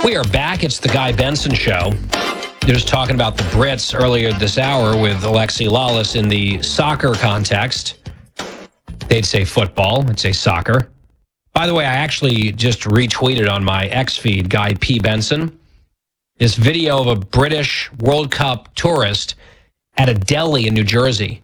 We are back. It's the Guy Benson Show. You're just talking about the Brits earlier this hour with Alexi Lawless in the soccer context. They'd say football. I'd say soccer. By the way, I actually just retweeted on my X feed, Guy P. Benson, this video of a British World Cup tourist at a deli in New Jersey.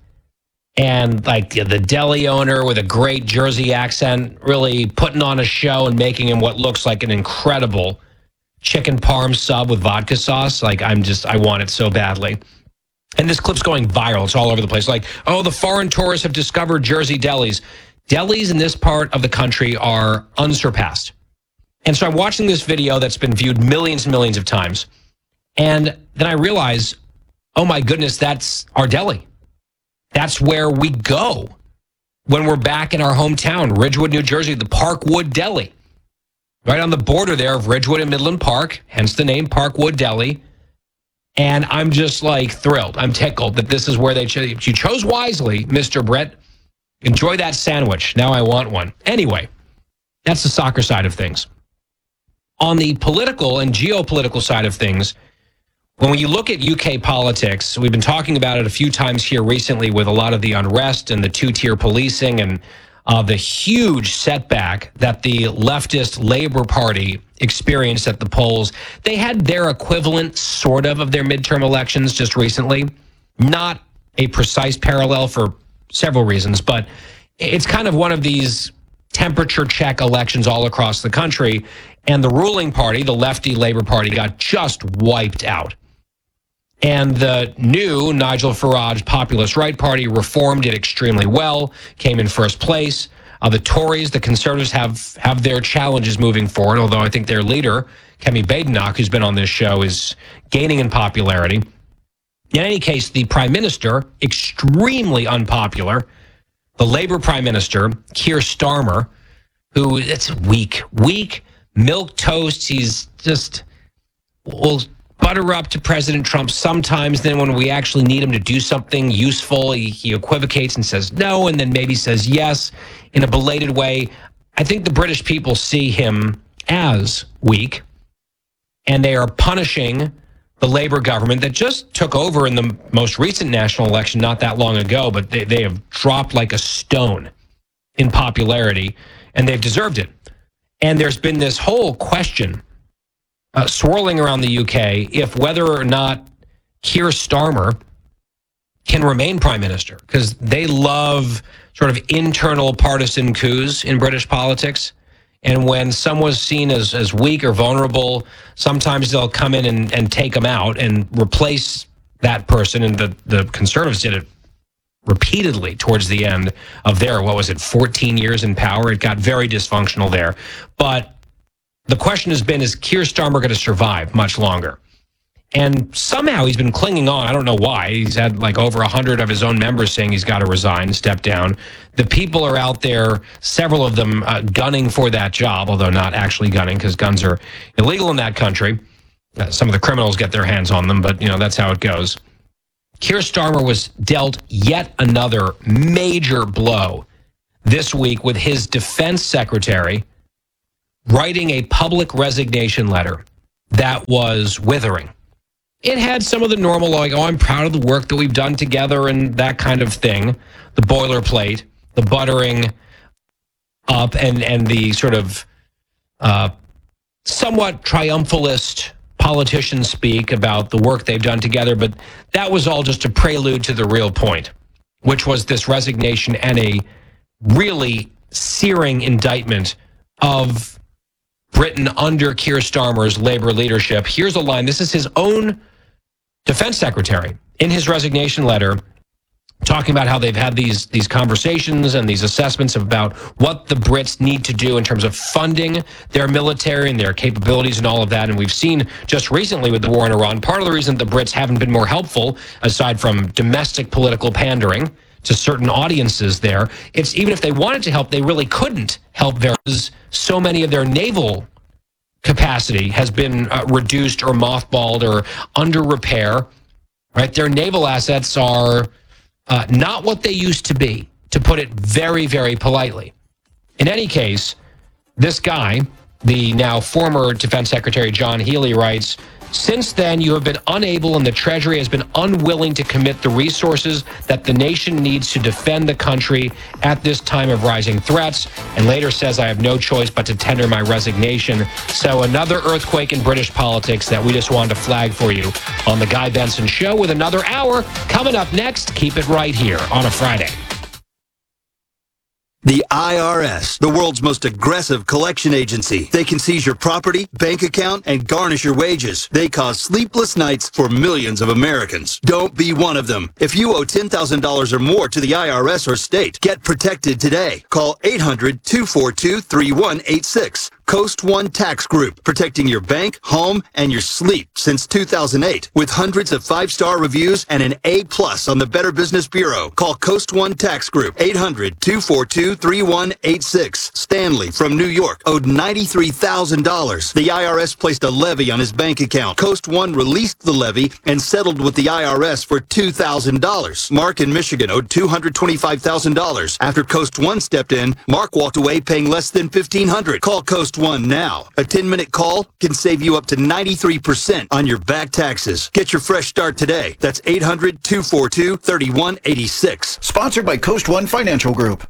And like the deli owner with a great Jersey accent really putting on a show and making him what looks like an incredible chicken parm sub with vodka sauce. Like I want it so badly. And this clip's going viral. It's all over the place. Like, oh, the foreign tourists have discovered Jersey delis. Delis in this part of the country are unsurpassed. And so I'm watching this video that's been viewed millions and millions of times. And then I realize, oh my goodness, that's our deli. That's where we go when we're back in our hometown, Ridgewood, New Jersey, the Parkwood Deli. Right on the border there of Ridgewood and Midland Park, hence the name Parkwood Deli. And I'm just like thrilled. I'm tickled that this is where you chose wisely, Mr. Brett. Enjoy that sandwich. Now I want one. Anyway, that's the soccer side of things. On the political and geopolitical side of things, when you look at UK politics, we've been talking about it a few times here recently with a lot of the unrest and the two-tier policing and the huge setback that the leftist Labour Party experienced at the polls. They had their equivalent, sort of their midterm elections just recently. Not a precise parallel for several reasons, but it's kind of one of these temperature check elections all across the country. And the ruling party, the lefty Labour Party, got just wiped out. And the new Nigel Farage populist right party reformed it extremely well, came in first place. The Tories, the Conservatives have their challenges moving forward, although I think their leader, Kemi Badenoch, who's been on this show, is gaining in popularity. In any case, the Prime Minister, extremely unpopular, the Labour Prime Minister, Keir Starmer, who, it's weak, milquetoast. He's just, will butter up to President Trump sometimes. Then when we actually need him to do something useful, he equivocates and says no, and then maybe says yes in a belated way. I think the British people see him as weak, and they are punishing the Labour government that just took over in the most recent national election not that long ago, but they have dropped like a stone in popularity, and they've deserved it. And there's been this whole question swirling around the UK if whether or not Keir Starmer can remain prime minister, because they love sort of internal partisan coups in British politics. And when someone's seen as weak or vulnerable, sometimes they'll come in and take them out and replace that person. And the Conservatives did it repeatedly towards the end of their, 14 years in power. It got very dysfunctional there. But the question has been, is Keir Starmer going to survive much longer? And somehow he's been clinging on. I don't know why. He's had like over 100 of his own members saying he's got to resign, step down. The people are out there, several of them gunning for that job, although not actually gunning because guns are illegal in that country. Some of the criminals get their hands on them, but that's how it goes. Keir Starmer was dealt yet another major blow this week with his defense secretary writing a public resignation letter that was withering. It had some of the normal, like, oh, I'm proud of the work that we've done together and that kind of thing. The boilerplate, the buttering up, and the sort of somewhat triumphalist politicians speak about the work they've done together. But that was all just a prelude to the real point, which was this resignation and a really searing indictment of Britain under Keir Starmer's Labour leadership. Here's a line. This is his own defense secretary in his resignation letter talking about how they've had these conversations and these assessments about what the Brits need to do in terms of funding their military and their capabilities and all of that. And we've seen just recently with the war in Iran, part of the reason the Brits haven't been more helpful, aside from domestic political pandering to certain audiences there, it's even if they wanted to help, they really couldn't help. Because so many of their naval capacity has been reduced or mothballed or under repair, right? Their naval assets are not what they used to be, to put it very, very politely. In any case, this guy, The now former Defense Secretary John Healey writes, since then, you have been unable and the Treasury has been unwilling to commit the resources that the nation needs to defend the country at this time of rising threats, and later says, I have no choice but to tender my resignation. So another earthquake in British politics that we just wanted to flag for you on The Guy Benson Show with another hour coming up next. Keep it right here on a Friday. The IRS, the world's most aggressive collection agency. They can seize your property, bank account, and garnish your wages. They cause sleepless nights for millions of Americans. Don't be one of them. If you owe $10,000 or more to the IRS or state, get protected today. Call 800-242-3186. Coast One Tax Group, protecting your bank, home, and your sleep since 2008. With hundreds of 5-star reviews and an A+ on the Better Business Bureau. Call Coast One Tax Group, 800-242-3186. Stanley from New York owed $93,000. The IRS placed a levy on his bank account. Coast One released the levy and settled with the IRS for $2,000. Mark in Michigan owed $225,000. After Coast One stepped in, Mark walked away paying less than $1,500. Call Coast One now. A 10-minute call can save you up to 93% on your back taxes. Get your fresh start today. That's 800-242-3186. Sponsored by Coast One Financial Group.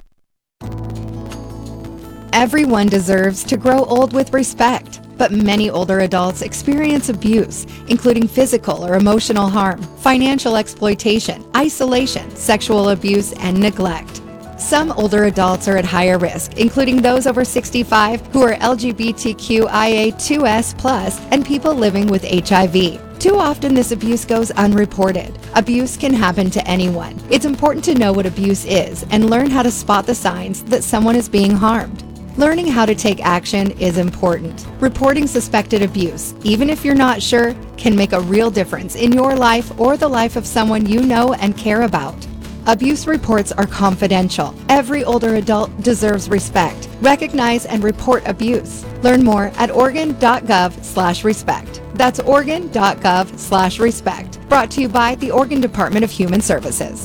Everyone deserves to grow old with respect, but many older adults experience abuse, including physical or emotional harm, financial exploitation, isolation, sexual abuse, and neglect. Some older adults are at higher risk, including those over 65 who are LGBTQIA2S+, and people living with HIV. Too often this abuse goes unreported. Abuse can happen to anyone. It's important to know what abuse is and learn how to spot the signs that someone is being harmed. Learning how to take action is important. Reporting suspected abuse, even if you're not sure, can make a real difference in your life or the life of someone you know and care about. Abuse reports are confidential. Every older adult deserves respect. Recognize and report abuse. Learn more at oregon.gov/respect. That's oregon.gov/respect. Brought to you by the Oregon Department of Human Services.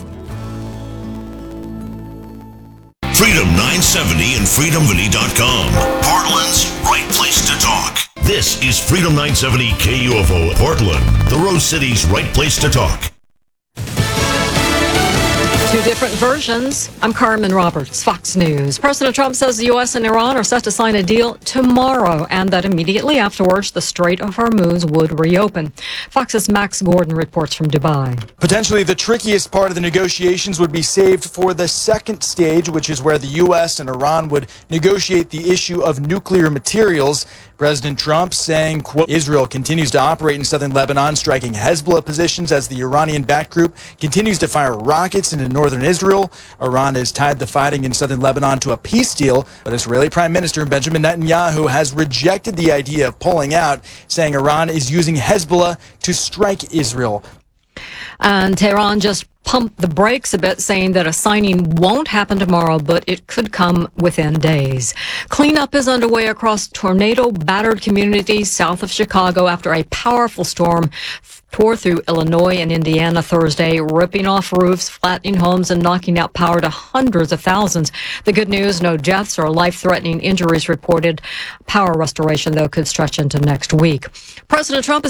Freedom 970 and freedomvalley.com. Portland's right place to talk. This is Freedom 970 KUFO Portland, the Rose City's right place to talk. Two different versions. I'm Carmen Roberts, Fox News. President Trump says the U.S. and Iran are set to sign a deal tomorrow and that immediately afterwards the Strait of Hormuz would reopen. Fox's Max Gordon reports from Dubai. Potentially the trickiest part of the negotiations would be saved for the second stage, which is where the U.S. and Iran would negotiate the issue of nuclear materials. President Trump saying, quote, Israel continues to operate in southern Lebanon, striking Hezbollah positions as the Iranian-backed group continues to fire rockets into northern Israel. Iran has tied the fighting in southern Lebanon to a peace deal, but Israeli Prime Minister Benjamin Netanyahu has rejected the idea of pulling out, saying Iran is using Hezbollah to strike Israel. And Tehran just pumped the brakes a bit, saying that a signing won't happen tomorrow, but it could come within days. Cleanup is underway across tornado-battered communities south of Chicago after a powerful storm tore through Illinois and Indiana Thursday, ripping off roofs, flattening homes, and knocking out power to hundreds of thousands. The good news, no deaths or life-threatening injuries reported. Power restoration, though, could stretch into next week. President Trump is